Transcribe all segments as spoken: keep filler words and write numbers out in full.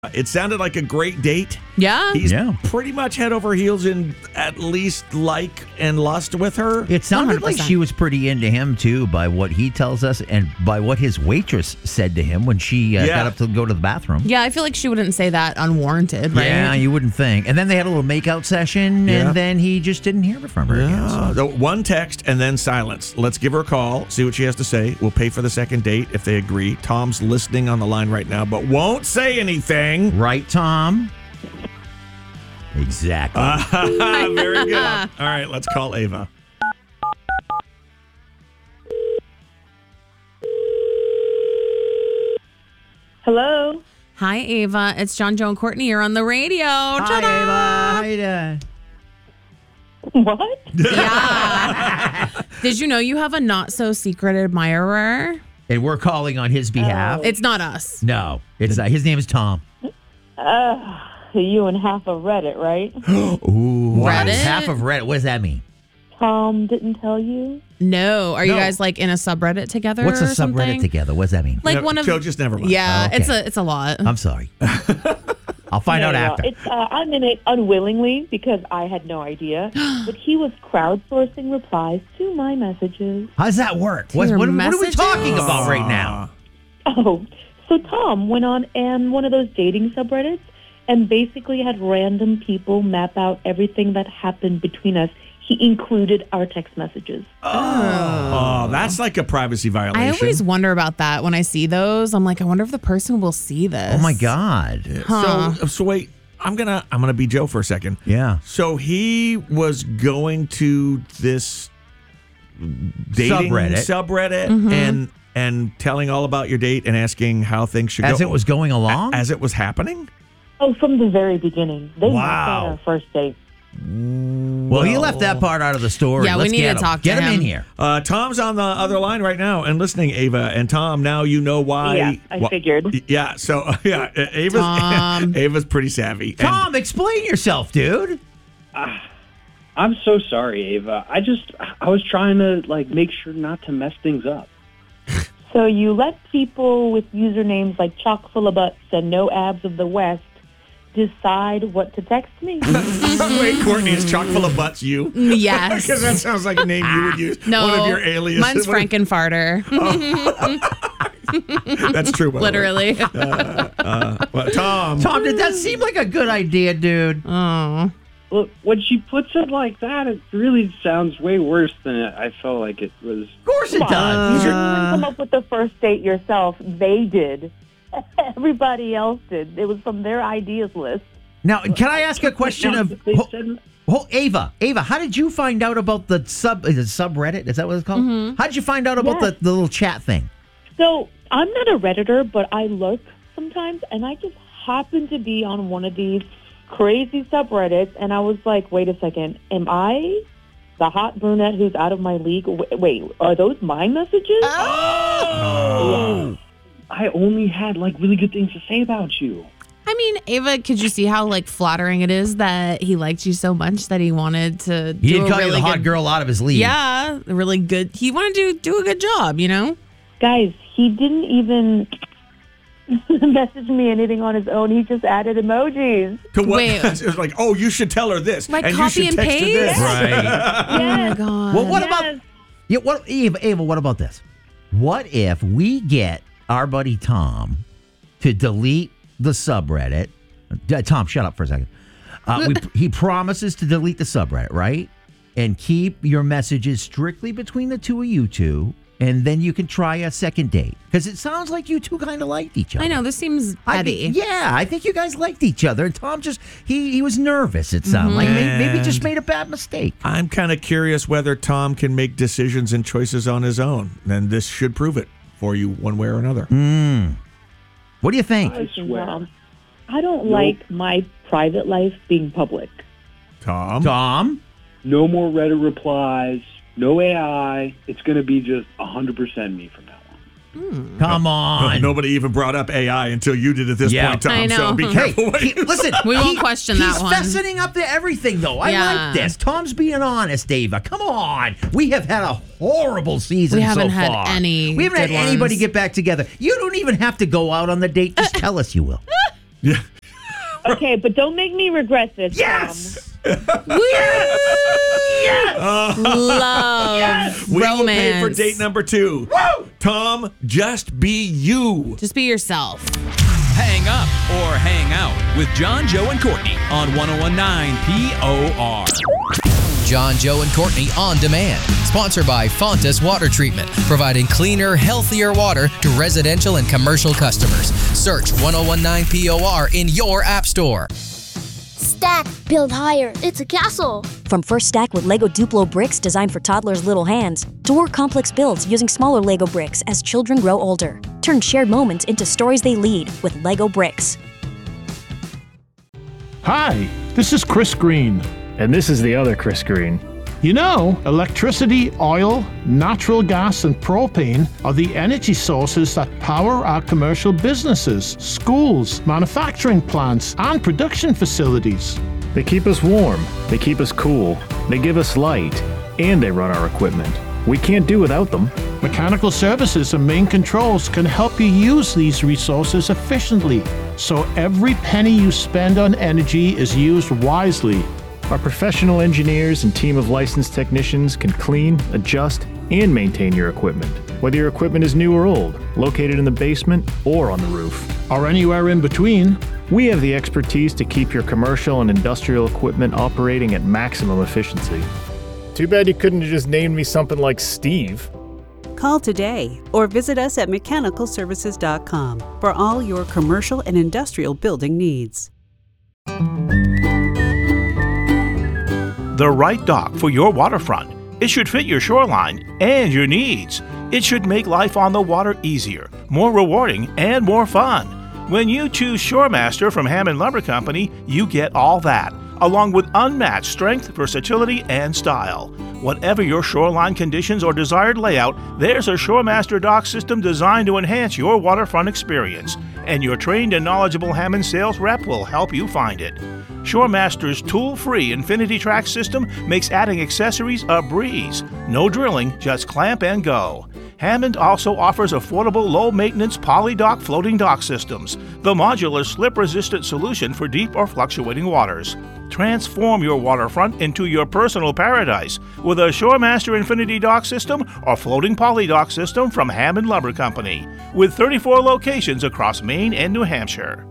It sounded like a great date. Yeah. He's Yeah. pretty much head over heels in at least like and lust with her. It sounded one hundred like percent. she was pretty into him, too, by what he tells us and by what his waitress said to him when she uh, Yeah. got up to go to the bathroom. Yeah, I feel like she wouldn't say that unwarranted, right? Yeah, you wouldn't think. And then they had a little makeout session, Yeah. and then he just didn't hear from her again. So. Uh, the one text and then silence. Let's give her a call, see what she has to say. We'll pay for the second date if they agree. Tom's listening on the line right now, but won't say anything. Right, Tom? Exactly. Very good. All right, let's call Ava. Hello. Hi, Ava. It's John, Joe, and Courtney. You're on the radio. Hi, Ava. How you doing? What? Yeah. Did you know you have a not so secret admirer? And we're calling on his behalf. It's not us. No, it's not. His name is Tom. Uh, you and half of Reddit, right? Ooh, Reddit? half of Reddit. What does that mean? Tom didn't tell you? No. Are you No. guys like in a subreddit together? What's a or subreddit something? together? What does that mean? Like No, one of Joe, just never mind. Yeah, Okay. it's a it's a lot. I'm sorry. I'll find out No, no, after. It's, uh, I'm in it unwillingly because I had no idea. But he was crowdsourcing replies to my messages. How does that work? To What, your what, what are we messages? talking about right now? Oh, so Tom went on and one of those dating subreddits and basically had random people map out everything that happened between us. He included our text messages. Oh, that's like a privacy violation. I always wonder about that when I see those. I'm like, I wonder if the person will see this. Oh my God. Huh. So, so wait, I'm gonna I'm gonna be Joe for a second. Yeah. So he was going to this dating Subreddit. subreddit Mm-hmm. and and telling all about your date and asking how things should As go it was going along? as it was happening. Oh, from the very beginning. They met Wow. on our first date. well, he left that part out of the story. Yeah, we Let's need get to him. talk to Get him in him. here. Uh, Tom's on the other line right now and listening, Ava. And Tom, now you know why. Yeah, I wh- figured. Yeah, so uh, yeah, uh, Ava's Tom. Ava's pretty savvy. And- Tom, explain yourself, dude. I'm so sorry, Ava. I just, I was trying to, like, make sure not to mess things up. So you let people with usernames like chock full of butts and no abs of the West decide what to text me. Wait, Courtney, is chock full of butts you? Yes. Because that sounds like a name you would use. No, One of your aliases. mine's What- Frankenfarter. That's true, by the way. Literally. Well, Tom. Tom, did that seem like a good idea, dude? Oh. Look, when she puts it like that, it really sounds way worse than it, I felt like it was. Of course it Come on. does. You didn't come up with the first date yourself. They did. Everybody else did. It was from their ideas list. Now, can I ask a question of They ho- said, ho- Ava? Ava, how did you find out about the sub is it subreddit? Is that what it's called? How did you find out about Yes. the, the little chat thing? So I'm not a Redditor, but I look sometimes, and I just happen to be on one of these crazy subreddits, and I was like, wait a second, am I the hot brunette who's out of my league? Wait, wait are those my messages? Oh. I only had, like, really good things to say about you. I mean, Ava, could you see how like flattering it is that he liked you so much that he wanted to He do didn't a call really you the hot good, girl out of his league. Yeah, a really good. He wanted to do a good job, you know? Guys, he didn't even message me anything on his own. He just added emojis. To what? Wait. It was like, oh, you should tell her this. Like and copy you should and text her this. paste? Right. Oh my Yes. god. Well, what Yes. about yeah? What Ava? Ava, what about this? What if we get our buddy Tom to delete the subreddit? Uh, Tom, shut up for a second. Uh, we, he promises to delete the subreddit, right? And keep your messages strictly between the two of you two, and then you can try a second date because it sounds like you two kind of liked each other. I know this seems I petty. think- yeah, I think you guys liked each other. And Tom just he he was nervous. It sounded like maybe, maybe just made a bad mistake. I'm kind of curious whether Tom can make decisions and choices on his own. And this should prove it for you one way or another. What do you think? I swear. Um, I don't like my private life being public. Tom? Tom? No more Reddit replies, no A I. It's going to be just one hundred percent me from now on. Come on. Nobody even brought up A I until you did at this Yeah. point, Tom. I know. So be Hey, careful. what He- you- listen, We won't he- question that he's one. fessing up to everything, though. I Yeah. like this. Tom's being honest, Ava. Come on. We have had a horrible season We haven't so had far. any We haven't had good anybody ones. get back together. You don't even have to go out on the date. Just tell us you will. Yeah. Okay, but don't make me regret this, Yes. Yes! Love We will romance. pay for date number two. Woo! Tom, just be you. Just be yourself. Hang up or hang out with John, Joe, and Courtney on one oh one point nine P O R. John, Joe, and Courtney on demand. Sponsored by Fontas Water Treatment, providing cleaner, healthier water to residential and commercial customers. Search one oh one point nine P O R in your app store. Stack, build higher. It's a castle. From first stack with Lego Duplo bricks designed for toddlers' little hands, to more complex builds using smaller Lego bricks as children grow older. Turn shared moments into stories they lead with Lego bricks. Hi, this is Chris Green. And this is the other Chris Green. You know, electricity, oil, natural gas, and propane are the energy sources that power our commercial businesses, schools, manufacturing plants, and production facilities. They keep us warm, they keep us cool, they give us light, and they run our equipment. We can't do without them. Mechanical Services and Main Controls can help you use these resources efficiently, so every penny you spend on energy is used wisely. Our professional engineers and team of licensed technicians can clean, adjust, and maintain your equipment, whether your equipment is new or old, located in the basement or on the roof. Or anywhere in between. We have the expertise to keep your commercial and industrial equipment operating at maximum efficiency. Too bad you couldn't have just named me something like Steve. Call today or visit us at mechanical services dot com for all your commercial and industrial building needs. The right dock for your waterfront. It should fit your shoreline and your needs. It should make life on the water easier, more rewarding, and more fun. When you choose Shoremaster from Hammond Lumber Company, you get all that, along with unmatched strength, versatility, and style. Whatever your shoreline conditions or desired layout, there's a Shoremaster dock system designed to enhance your waterfront experience, and your trained and knowledgeable Hammond sales rep will help you find it. Shoremaster's tool-free Infinity Track system makes adding accessories a breeze. No drilling, just clamp and go. Hammond also offers affordable low-maintenance poly-dock floating dock systems, the modular slip-resistant solution for deep or fluctuating waters. Transform your waterfront into your personal paradise with a Shoremaster Infinity Dock system or floating poly dock system from Hammond Lumber Company, with thirty-four locations across Maine and New Hampshire.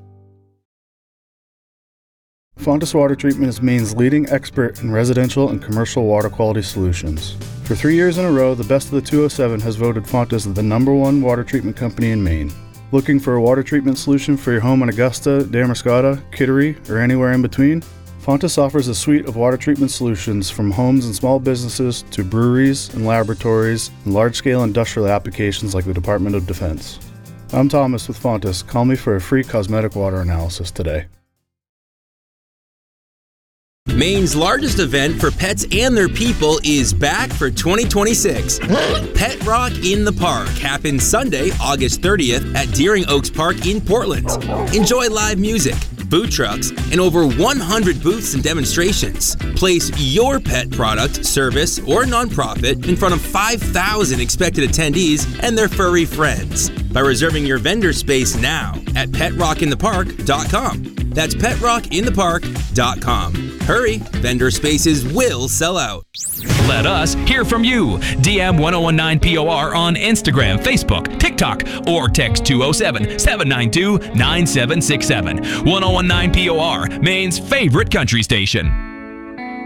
Fontas Water Treatment is Maine's leading expert in residential and commercial water quality solutions. For three years in a row, the Best of the two oh seven has voted Fontas the number one water treatment company in Maine. Looking for a water treatment solution for your home in Augusta, Damariscotta, Kittery, or anywhere in between? Fontas offers a suite of water treatment solutions from homes and small businesses to breweries and laboratories and large-scale industrial applications like the Department of Defense. I'm Thomas with Fontas. Call me for a free cosmetic water analysis today. Maine's largest event for pets and their people is back for twenty twenty-six. Pet Rock in the Park happens Sunday, August thirtieth at Deering Oaks Park in Portland. Enjoy live music, food trucks, and over one hundred booths and demonstrations. Place your pet product, service, or nonprofit in front of five thousand expected attendees and their furry friends by reserving your vendor space now at pet rock in the park dot com. That's pet rock in the park dot com. Hurry, vendor spaces will sell out. Let us hear from you. D M one oh one nine P O R on Instagram, Facebook, TikTok, or text two oh seven, seven nine two, nine seven six seven. one oh one nine P O R, Maine's favorite country station.